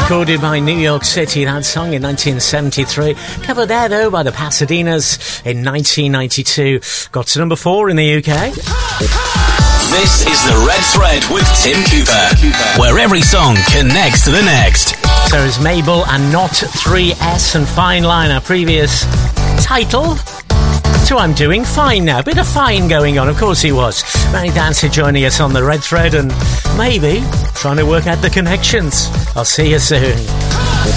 recorded by New York City, that song in 1973. Covered there, though, by the Pasadenas in 1992. Got to number 4 in the UK. This is The Red Thread with Tim Cooper, where every song connects to the next. So is Mabel and Not 3S and Fine Line, our previous title. So I'm doing fine now. Bit of fine going on, of course he was. Manny Dancer joining us on The Red Thread and maybe trying to work out the connections. I'll see you soon.